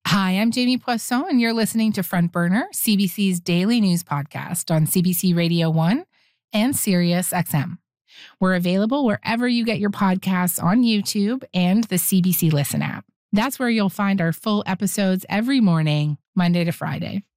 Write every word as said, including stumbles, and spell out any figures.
Hi, I'm Jamie Poisson, and you're listening to Front Burner, C B C's daily news podcast on C B C Radio one and Sirius X M. We're available wherever you get your podcasts on YouTube and the C B C Listen app. That's where you'll find our full episodes every morning, Monday to Friday.